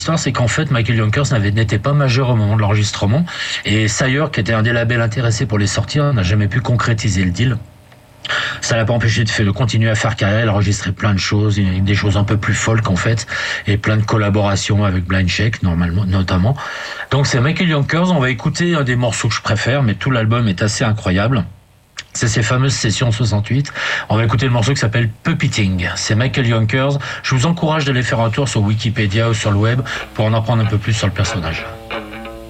L'histoire, c'est qu'en fait, Michael Yonkers n'était pas majeur au moment de l'enregistrement, et Sire, qui était un des labels intéressés pour les sortir, n'a jamais pu concrétiser le deal. Ça l'a pas empêché de continuer à faire carrière, d'enregistrer plein de choses, des choses un peu plus folk en fait, et plein de collaborations avec Blind Shake notamment. Donc c'est Michael Yonkers, on va écouter un des morceaux que je préfère, mais tout l'album est assez incroyable. C'est ces fameuses sessions 68. On va écouter le morceau qui s'appelle Puppeting. C'est Michael Yonkers. Je vous encourage d'aller faire un tour sur Wikipédia ou sur le web pour en apprendre un peu plus sur le personnage.